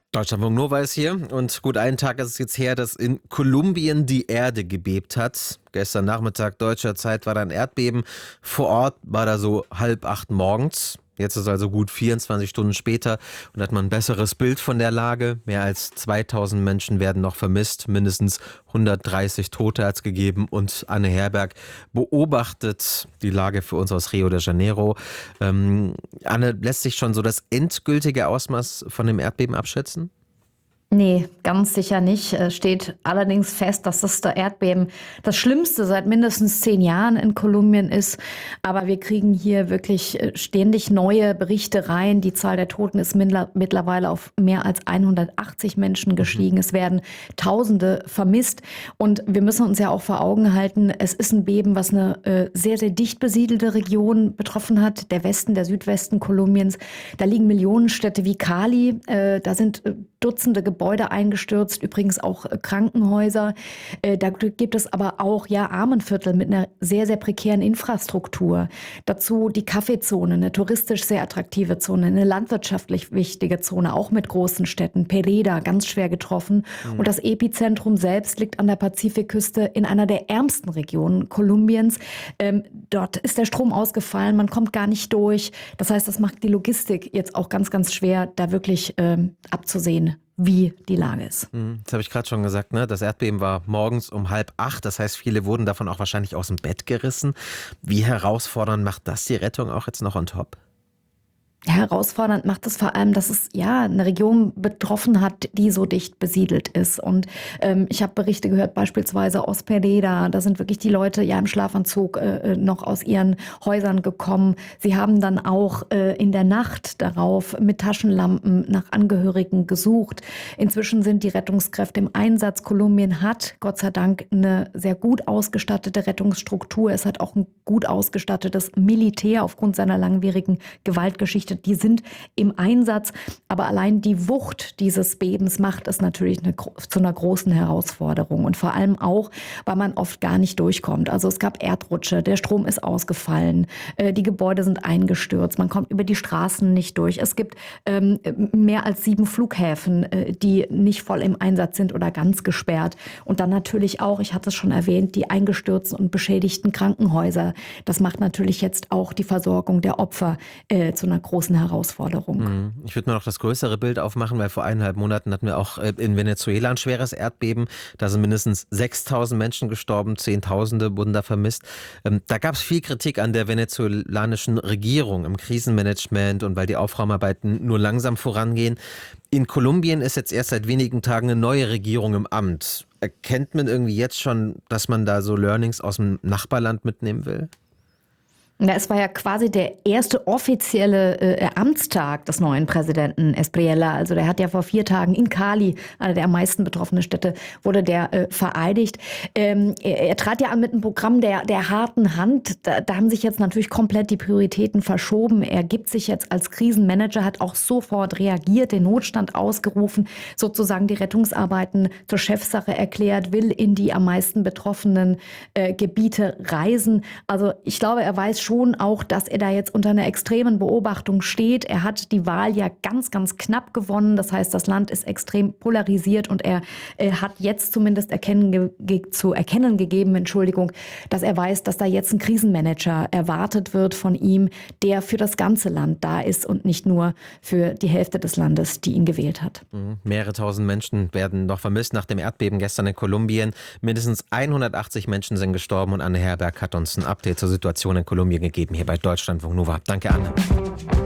Deutschlandfunk Nova ist hier und gut einen Tag ist es jetzt her, dass in Kolumbien die Erde gebebt hat. Gestern Nachmittag deutscher Zeit war da ein Erdbeben. Vor Ort war da so 7:30 morgens. Jetzt ist also gut 24 Stunden später und hat man ein besseres Bild von der Lage. Mehr als 2000 Menschen werden noch vermisst. Mindestens 130 Tote hat es gegeben und Anne Herberg beobachtet die Lage für uns aus Rio de Janeiro. Anne, lässt sich schon so das endgültige Ausmaß von dem Erdbeben abschätzen? Nee, ganz sicher nicht. Es steht allerdings fest, dass das Erdbeben das Schlimmste seit mindestens 10 Jahren in Kolumbien ist. Aber wir kriegen hier wirklich ständig neue Berichte rein. Die Zahl der Toten ist mittlerweile auf mehr als 180 Menschen gestiegen. Es werden Tausende vermisst. Und wir müssen uns ja auch vor Augen halten, es ist ein Beben, was eine sehr, sehr dicht besiedelte Region betroffen hat. Der Westen, der Südwesten Kolumbiens. Da liegen Millionenstädte wie Cali. Da sind Dutzende Gebäude eingestürzt, übrigens auch Krankenhäuser. Da gibt es aber auch Armenviertel mit einer sehr, sehr prekären Infrastruktur. Dazu die Kaffeezone, eine touristisch sehr attraktive Zone, eine landwirtschaftlich wichtige Zone, auch mit großen Städten. Pereira, ganz schwer getroffen. Und das Epizentrum selbst liegt an der Pazifikküste in einer der ärmsten Regionen Kolumbiens. Dort ist der Strom ausgefallen, man kommt gar nicht durch. Das heißt, das macht die Logistik jetzt auch ganz, ganz schwer, da wirklich abzusehen, wie die Lage ist. Das habe ich gerade schon gesagt, ne? Das Erdbeben war morgens um 7:30. Das heißt, viele wurden davon auch wahrscheinlich aus dem Bett gerissen. Wie herausfordernd macht das die Rettung auch jetzt noch on top? Herausfordernd macht es vor allem, dass es eine Region betroffen hat, die so dicht besiedelt ist. Und ich habe Berichte gehört, beispielsweise aus Pereira, da sind wirklich die Leute im Schlafanzug noch aus ihren Häusern gekommen. Sie haben dann auch in der Nacht darauf mit Taschenlampen nach Angehörigen gesucht. Inzwischen sind die Rettungskräfte im Einsatz. Kolumbien hat Gott sei Dank eine sehr gut ausgestattete Rettungsstruktur. Es hat auch ein gut ausgestattetes Militär aufgrund seiner langwierigen Gewaltgeschichte. Die sind im Einsatz, aber allein die Wucht dieses Bebens macht es natürlich zu einer großen Herausforderung und vor allem auch, weil man oft gar nicht durchkommt. Also es gab Erdrutsche, der Strom ist ausgefallen, die Gebäude sind eingestürzt, man kommt über die Straßen nicht durch. Es gibt mehr als 7 Flughäfen, die nicht voll im Einsatz sind oder ganz gesperrt. Und dann natürlich auch, ich hatte es schon erwähnt, die eingestürzten und beschädigten Krankenhäuser. Das macht natürlich jetzt auch die Versorgung der Opfer zu einer großen Herausforderung. Ich würde mir noch das größere Bild aufmachen, weil vor 1,5 Monaten hatten wir auch in Venezuela ein schweres Erdbeben. Da sind mindestens 6000 Menschen gestorben, Zehntausende wurden da vermisst. Da gab es viel Kritik an der venezolanischen Regierung im Krisenmanagement und weil die Aufräumarbeiten nur langsam vorangehen. In Kolumbien ist jetzt erst seit wenigen Tagen eine neue Regierung im Amt. Erkennt man irgendwie jetzt schon, dass man da so Learnings aus dem Nachbarland mitnehmen will? Ja, es war ja quasi der erste offizielle Amtstag des neuen Präsidenten Espriella. Also der hat ja vor 4 Tagen in Cali, einer der am meisten betroffenen Städte, wurde der vereidigt. Er trat ja an mit einem Programm der harten Hand. Da haben sich jetzt natürlich komplett die Prioritäten verschoben. Er gibt sich jetzt als Krisenmanager, hat auch sofort reagiert, den Notstand ausgerufen, sozusagen die Rettungsarbeiten zur Chefsache erklärt, will in die am meisten betroffenen Gebiete reisen. Also ich glaube, er weiß schon auch, dass er da jetzt unter einer extremen Beobachtung steht. Er hat die Wahl ja ganz, ganz knapp gewonnen. Das heißt, das Land ist extrem polarisiert und er hat jetzt zumindest zu erkennen gegeben, dass er weiß, dass da jetzt ein Krisenmanager erwartet wird von ihm, der für das ganze Land da ist und nicht nur für die Hälfte des Landes, die ihn gewählt hat. Mehrere tausend Menschen werden noch vermisst nach dem Erdbeben gestern in Kolumbien. Mindestens 180 Menschen sind gestorben und Anne Herberg hat uns ein Update zur Situation in Kolumbien gegeben, hier bei Deutschlandfunk Nova. Danke, Anne.